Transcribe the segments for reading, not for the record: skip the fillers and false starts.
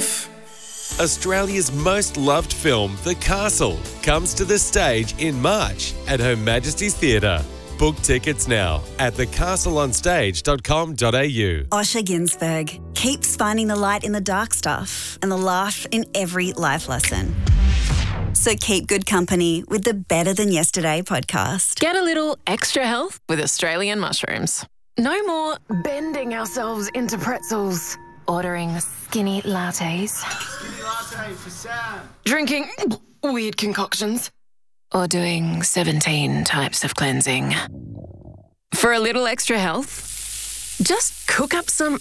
life. Australia's most loved film, The Castle, comes to the stage in March at Her Majesty's Theatre. Book tickets now at thecastleonstage.com.au. Osher Ginsberg keeps finding the light in the dark stuff and the laugh in every life lesson. So keep good company with the Better Than Yesterday podcast. Get a little extra health with Australian mushrooms. No more bending ourselves into pretzels, ordering skinny lattes, Skinny latte for Sam. drinking weird concoctions, or doing 17 types of cleansing. For a little extra health, just cook up some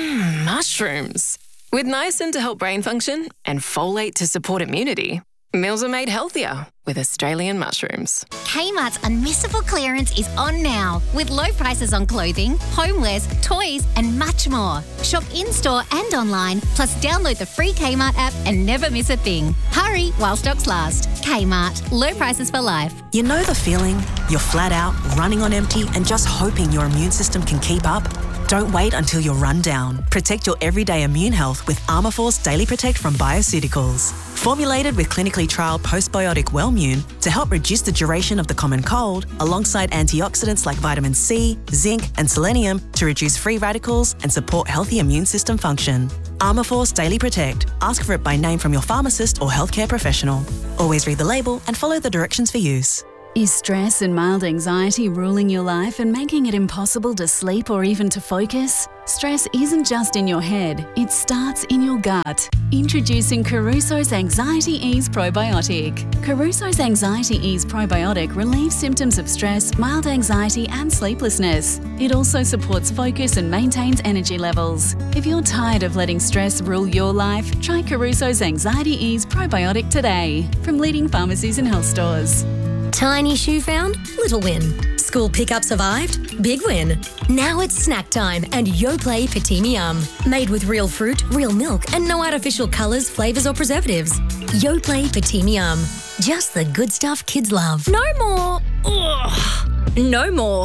mushrooms. With niacin to help brain function and folate to support immunity, meals are made healthier with Australian mushrooms. Kmart's Unmissable Clearance is on now, with low prices on clothing, homewares, toys and much more. Shop in-store and online, plus download the free Kmart app and never miss a thing. Hurry while stocks last. Kmart, low prices for life. You know the feeling? You're flat out, running on empty and just hoping your immune system can keep up? Don't wait until you're run down. Protect your everyday immune health with Armourforce Daily Protect from Bioceuticals. Formulated with clinically trialled postbiotic Wellmune to help reduce the duration of the common cold, alongside antioxidants like vitamin C, zinc and selenium to reduce free radicals and support healthy immune system function. Armourforce Daily Protect. Ask for it by name from your pharmacist or healthcare professional. Always read the label and follow the directions for use. Is stress and mild anxiety ruling your life and making it impossible to sleep or even to focus? Stress isn't just in your head, it starts in your gut. Introducing Caruso's Anxiety Ease Probiotic. Caruso's Anxiety Ease Probiotic relieves symptoms of stress, mild anxiety and sleeplessness. It also supports focus and maintains energy levels. If you're tired of letting stress rule your life, try Caruso's Anxiety Ease Probiotic today from leading pharmacies and health stores. Tiny shoe found? Little win. School pickup survived? Big win. Now it's snack time and Yoplait Patimi Yum. Made with real fruit, real milk and no artificial colours, flavours or preservatives. Yoplait Patimi Yum. Just the good stuff kids love. No more. Ugh. No more.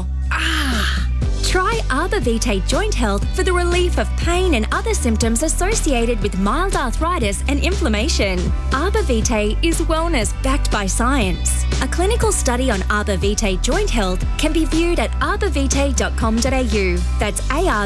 Try Arbor Vitae Joint Health for the relief of pain and other symptoms associated with mild arthritis and inflammation. Arbor Vitae is wellness backed by science. A clinical study on Arbor Vitae Joint Health can be viewed at arborvitae.com.au. That's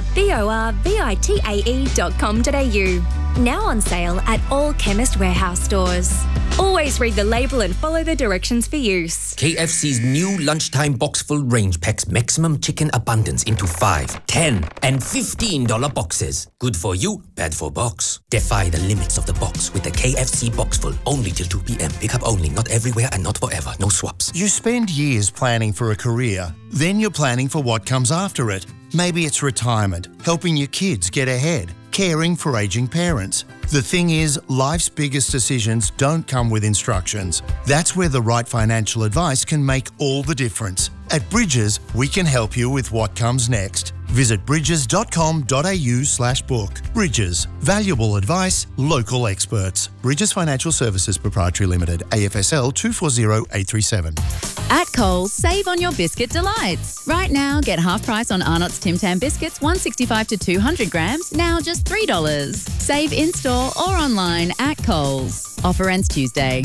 arborvitae.com.au. Now on sale at all Chemist Warehouse stores. Always read the label and follow the directions for use. KFC's new lunchtime box-full range packs maximum chicken abundance into $5, $10 and $15 boxes. Good for you, bad for box. Defy the limits of the box with the KFC Boxful. Only till 2 p.m. Pick up only, not everywhere and not forever. No swaps. You spend years planning for a career, then you're planning for what comes after it. Maybe it's retirement, helping your kids get ahead, caring for aging parents. The thing is, life's biggest decisions don't come with instructions. That's where the right financial advice can make all the difference. At Bridges, we can help you with what comes next. Visit bridges.com.au/book. Bridges. Valuable advice, local experts. Bridges Financial Services Proprietary Limited, AFSL 240837. At Coles, save on your biscuit delights. Right now, get half price on Arnott's Tim Tam biscuits, 165 to 200 grams, now just $3. Save in-store or online at Coles. Offer ends Tuesday.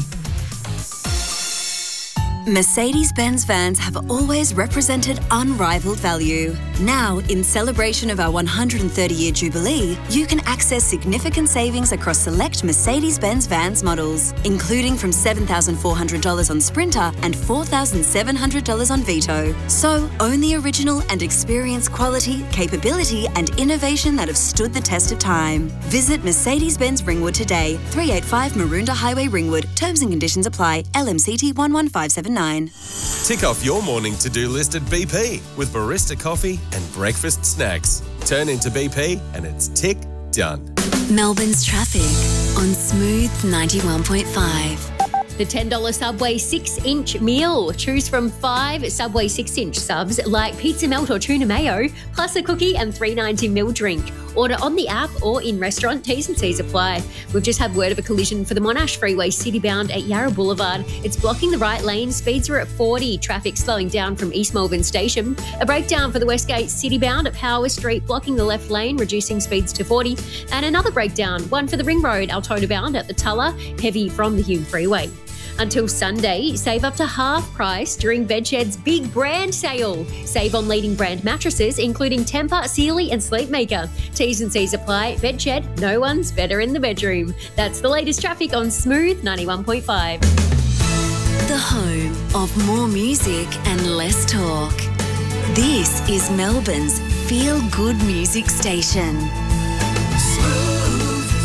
Mercedes-Benz vans have always represented unrivaled value. Now, in celebration of our 130-year jubilee, you can access significant savings across select Mercedes-Benz vans models, including from $7,400 on Sprinter and $4,700 on Vito. So, own the original and experience quality, capability and innovation that have stood the test of time. Visit Mercedes-Benz Ringwood today, 385 Maroondah Highway, Ringwood. Terms and conditions apply. LMCT 11579. Tick off your morning to-do list at BP with barista coffee and breakfast snacks. Turn into BP and it's tick done. Melbourne's traffic on Smooth 91.5. The $10 Subway 6-inch meal. Choose from 5 Subway 6-inch subs like pizza melt or tuna mayo, plus a cookie and $3.90 meal drink. Order on the app or in restaurant. T's and C's apply. We've just had word of a collision for the Monash Freeway citybound at Yarra Boulevard. It's blocking the right lane. Speeds are at 40. Traffic slowing down from East Melbourne Station. A breakdown for the Westgate citybound at Power Street, blocking the left lane, reducing speeds to 40. And another breakdown, one for the Ring Road Altona bound at the Tulla, heavy from the Hume Freeway. Until Sunday, save up to half price during Bedshed's big brand sale. Save on leading brand mattresses, including Tempur, Sealy and Sleepmaker. T's and C's apply. Bedshed, no one's better in the bedroom. That's the latest traffic on Smooth 91.5. The home of more music and less talk. This is Melbourne's feel-good music station. Smooth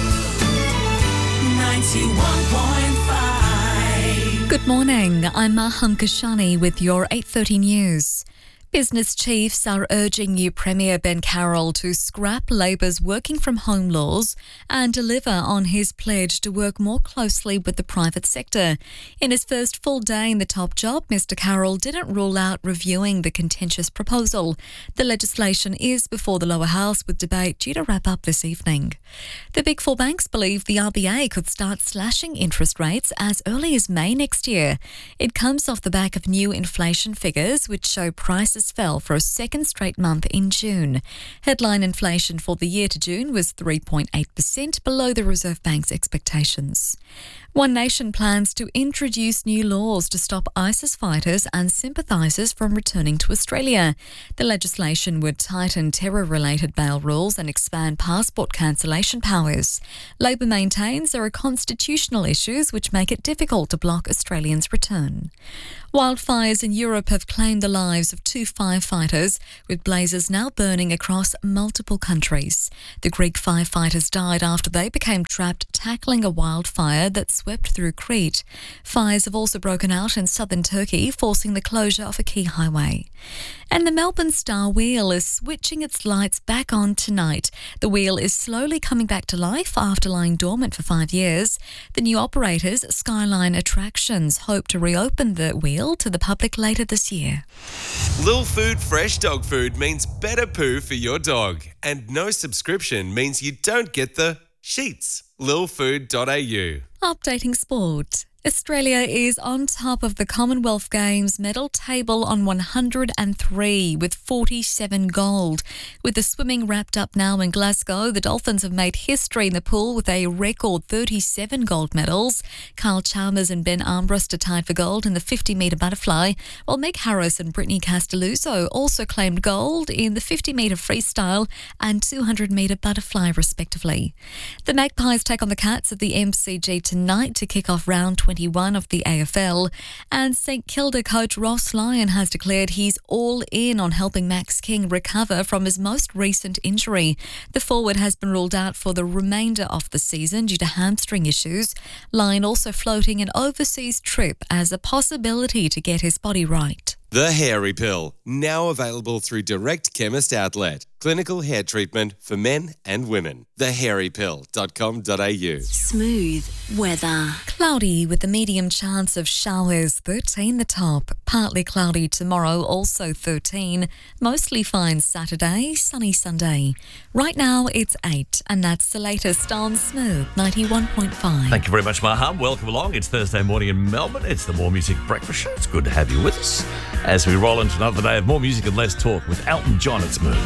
91.5. Good morning, I'm Maham Kashani with your 8:30 news. Business chiefs are urging new Premier Ben Carroll to scrap Labor's working from home laws and deliver on his pledge to work more closely with the private sector. In his first full day in the top job, Mr Carroll didn't rule out reviewing the contentious proposal. The legislation is before the lower house with debate due to wrap up this evening. The big four banks believe the RBA could start slashing interest rates as early as May next year. It comes off the back of new inflation figures which show prices fell for a second straight month in June. Headline inflation for the year to June was 3.8%, below the Reserve Bank's expectations. One Nation plans to introduce new laws to stop ISIS fighters and sympathisers from returning to Australia. The legislation would tighten terror-related bail rules and expand passport cancellation powers. Labor maintains there are constitutional issues which make it difficult to block Australians' return. Wildfires in Europe have claimed the lives of 2 firefighters, with blazes now burning across multiple countries. The Greek firefighters died after they became trapped tackling a wildfire that swept through Crete. Fires have also broken out in southern Turkey, forcing the closure of a key highway. And the Melbourne Star Wheel is switching its lights back on tonight. The wheel is slowly coming back to life after lying dormant for 5 years. The new operators, Skyline Attractions, hope to reopen the wheel to the public later this year. Lil Food fresh dog food means better poo for your dog. And no subscription means you don't get the sheets. lilfood.au. Updating sport. Australia is on top of the Commonwealth Games medal table on 103 with 47 gold. With the swimming wrapped up now in Glasgow, the Dolphins have made history in the pool with a record 37 gold medals. Carl Chalmers and Ben Armbrust are tied for gold in the 50-metre butterfly, while Meg Harris and Brittany Castelluzzo also claimed gold in the 50-metre freestyle and 200-metre butterfly respectively. The Magpies take on the Cats at the MCG tonight to kick off round 21 of the AFL, and St Kilda coach Ross Lyon has declared he's all in on helping Max King recover from his most recent injury. The forward has been ruled out for the remainder of the season due to hamstring issues. Lyon also floating an overseas trip as a possibility to get his body right. The Hairy Pill, now available through Direct Chemist Outlet. Clinical hair treatment for men and women. thehairypill.com.au. Smooth weather. Cloudy with a medium chance of showers, 13 the top. Partly cloudy tomorrow, also 13. Mostly fine Saturday, sunny Sunday. Right now it's 8, and that's the latest on Smooth 91.5. Thank you very much, Maham. Welcome along. It's Thursday morning in Melbourne. It's the More Music Breakfast Show. It's good to have you with us as we roll into another day of more music and less talk with Elton John at Smooth.